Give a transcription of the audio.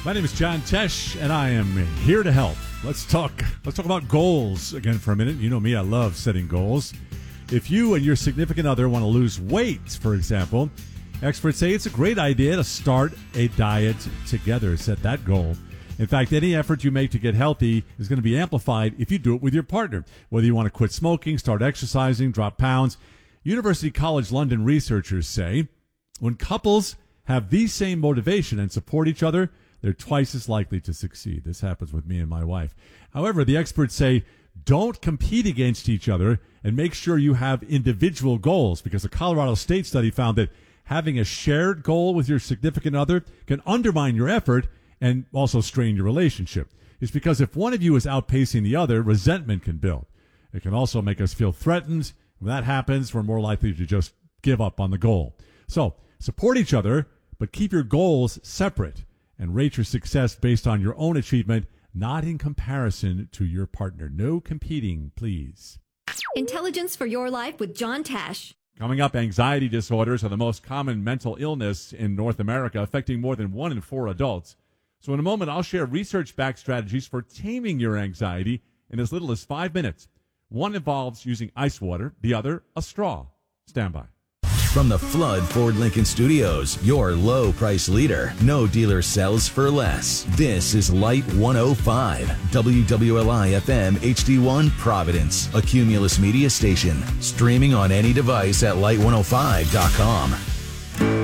My name is John Tesh, and I am here to help. Let's talk about goals again for a minute. You know me, I love setting goals. If you and your significant other want to lose weight, for example, experts say it's a great idea to start a diet together. Set that goal. In fact, any effort you make to get healthy is going to be amplified if you do it with your partner. Whether you want to quit smoking, start exercising, drop pounds. University College London researchers say when couples have the same motivation and support each other, they're twice as likely to succeed. This happens with me and my wife. However, the experts say don't compete against each other and make sure you have individual goals, because a Colorado State study found that having a shared goal with your significant other can undermine your effort and also strain your relationship. It's because if one of you is outpacing the other, resentment can build. It can also make us feel threatened. When that happens, we're more likely to just give up on the goal. So support each other, but keep your goals separate and rate your success based on your own achievement, not in comparison to your partner. No competing, please. Intelligence for Your Life with John Tesh. Coming up, anxiety disorders are the most common mental illness in North America, affecting more than 1 in 4 adults. So in a moment, I'll share research-backed strategies for taming your anxiety in as little as 5 minutes. One involves using ice water, the other, a straw. Stand by. From the Flood Ford Lincoln Studios, your low price leader. No dealer sells for less. This is Light 105, WWLI FM HD1 Providence, a Cumulus media station. Streaming on any device at light105.com.